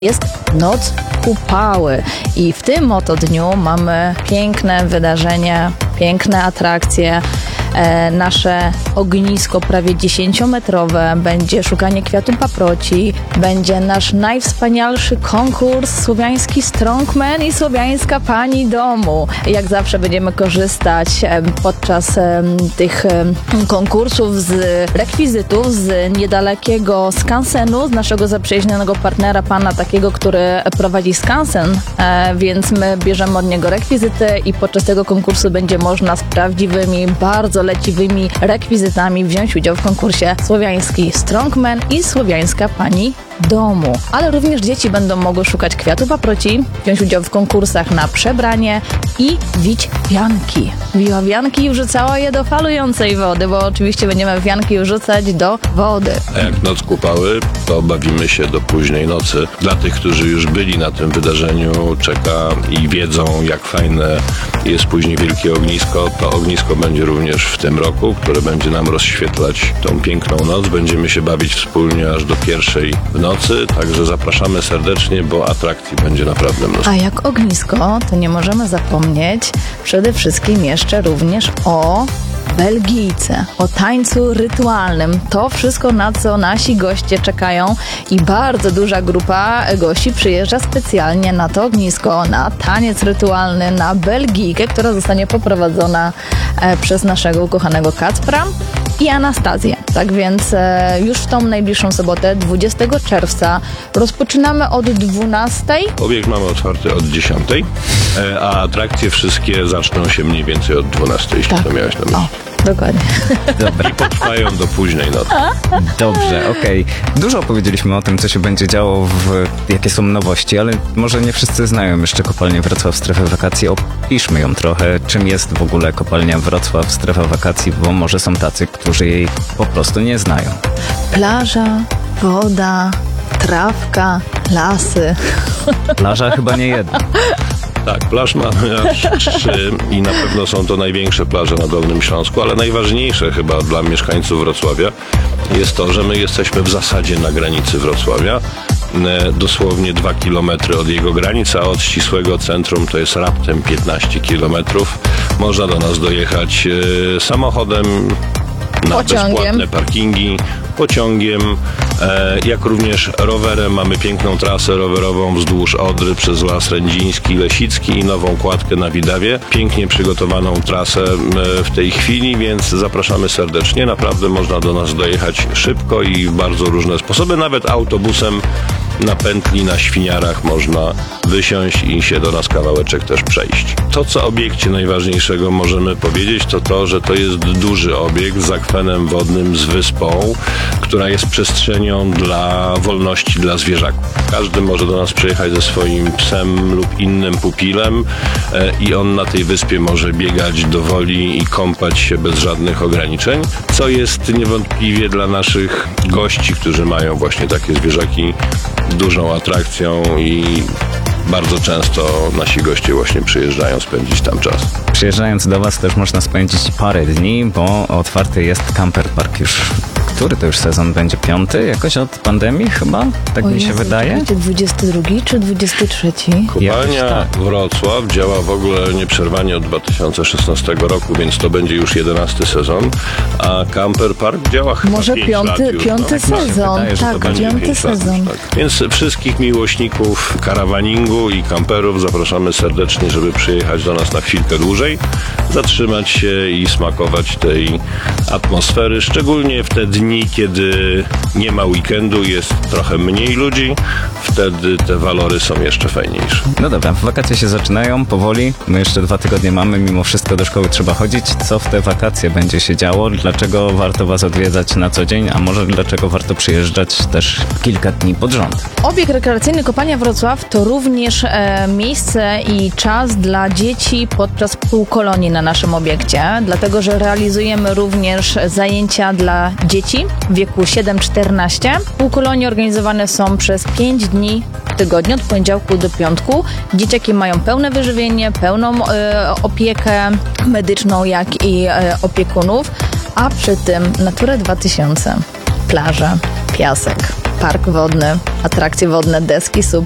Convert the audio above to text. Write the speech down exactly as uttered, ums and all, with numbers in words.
Jest Noc Kupały i w tym oto dniu mamy piękne wydarzenie, piękne atrakcje. E, nasze ognisko prawie dziesięciometrowe, będzie szukanie kwiatu paproci, będzie nasz najwspanialszy konkurs słowiański Strongman i słowiańska pani domu. Jak zawsze będziemy korzystać e, podczas e, tych e, konkursów z rekwizytów z niedalekiego skansenu, z naszego zaprzyjaźnionego partnera, pana takiego, który prowadzi skansen, e, więc my bierzemy od niego rekwizyty i podczas tego konkursu będzie można z prawdziwymi, bardzo leciwymi rekwizytami wziąć udział w konkursie słowiański Strongman i słowiańska pani domu. Ale również dzieci będą mogły szukać kwiatu paproci, wziąć udział w konkursach na przebranie i wić wianki. Wiła wianki i wrzucała je do falującej wody, bo oczywiście będziemy wianki wrzucać do wody. A jak Noc Kupały, to bawimy się do późnej nocy. Dla tych, którzy już byli na tym wydarzeniu, czeka i wiedzą, jak fajne jest później wielkie ognisko, to ognisko będzie również w tym roku, które będzie nam rozświetlać tą piękną noc. Będziemy się bawić wspólnie aż do pierwszej w nocy, także zapraszamy serdecznie, bo atrakcji będzie naprawdę mnóstwo. A jak ognisko, to nie możemy zapomnieć przede wszystkim jeszcze również o Belgijce, o tańcu rytualnym. To wszystko, na co nasi goście czekają i bardzo duża grupa gości przyjeżdża specjalnie na to ognisko, na taniec rytualny, na Belgijkę, która zostanie poprowadzona e, przez naszego ukochanego Kacpra i Anastazję. Tak więc e, już w tą najbliższą sobotę, dwudziestego czerwca, rozpoczynamy od dwunastej. Obiekt mamy otwarty od dziesiątej, e, a atrakcje wszystkie zaczną się mniej więcej od dwunastej, jeśli Tak. to miałeś na myśli. O, dokładnie. I potrwają do późnej nocy. Dobrze, okej. Okay. Dużo opowiedzieliśmy o tym, co się będzie działo, w, jakie są nowości, ale może nie wszyscy znają jeszcze kopalnię Wrocław Strefę Wakacji. Opiszmy ją trochę. Czym jest w ogóle kopalnia Wrocław Strefa Wakacji, bo może są tacy, którzy jej po prostu nie znają. Plaża, woda, trawka, lasy. Plaża chyba nie jedna. Tak, plaż mamy aż trzy i na pewno są to największe plaże na Dolnym Śląsku, ale najważniejsze chyba dla mieszkańców Wrocławia jest to, że my jesteśmy w zasadzie na granicy Wrocławia, dosłownie dwa kilometry od jego granic, a od ścisłego centrum to jest raptem piętnaście kilometrów. Można do nas dojechać e, samochodem, na Pociągiem. bezpłatne parkingi, pociągiem, e, jak również rowerem. Mamy piękną trasę rowerową wzdłuż Odry przez Las Rędziński, Lesicki i nową kładkę na Widawie. Pięknie przygotowaną trasę e, w tej chwili, więc zapraszamy serdecznie. Naprawdę można do nas dojechać szybko i w bardzo różne sposoby. Nawet autobusem na pętli na Świniarach można wysiąść i się do nas kawałeczek też przejść. To, co o obiekcie najważniejszego możemy powiedzieć, to to, że to jest duży obiekt z akwenem wodnym, z wyspą, która jest przestrzenią dla wolności dla zwierzaków. Każdy może do nas przyjechać ze swoim psem lub innym pupilem e, i on na tej wyspie może biegać do woli i kąpać się bez żadnych ograniczeń, co jest niewątpliwie dla naszych gości, którzy mają właśnie takie zwierzaki, dużą atrakcją i bardzo często nasi goście właśnie przyjeżdżają spędzić tam czas. Przyjeżdżając do Was też można spędzić parę dni, bo otwarty jest Camper Park już. Który to już sezon będzie? Piąty? Jakoś od pandemii chyba? Tak O mi się Jezu, wydaje. Będzie dwudziesty drugi czy dwudziesty trzeci? Kopalnia Jakoś tak. Wrocław działa w ogóle nieprzerwanie od dwa tysiące szesnastego roku, więc to będzie już jedenasty sezon, a Camper Park działa chyba Może pięć piąty, lat już, piąty no. sezon. wydaje, że to Tak, Będzie piąty pięć lat, sezon. tak. Więc wszystkich miłośników karawaningu i kamperów zapraszamy serdecznie, żeby przyjechać do nas na chwilkę dłużej, zatrzymać się i smakować tej atmosfery, szczególnie w te dni, kiedy nie ma weekendu, jest trochę mniej ludzi, wtedy te walory są jeszcze fajniejsze. No dobra, wakacje się zaczynają powoli. My jeszcze dwa tygodnie mamy, mimo wszystko do szkoły trzeba chodzić. Co w te wakacje będzie się działo? Dlaczego warto Was odwiedzać na co dzień? A może dlaczego warto przyjeżdżać też kilka dni pod rząd? Obiekt rekreacyjny Kopalnia Wrocław to również e, miejsce i czas dla dzieci podczas półkolonii na naszym obiekcie, dlatego że realizujemy również zajęcia dla dzieci w wieku siedem czternaście. Półkolonie organizowane są przez pięć dni w tygodniu, od poniedziałku do piątku. Dzieciaki mają pełne wyżywienie, pełną e, opiekę medyczną, jak i e, opiekunów, a przy tym Natura dwa tysiące, plaże, piasek, park wodny, atrakcje wodne, deski S U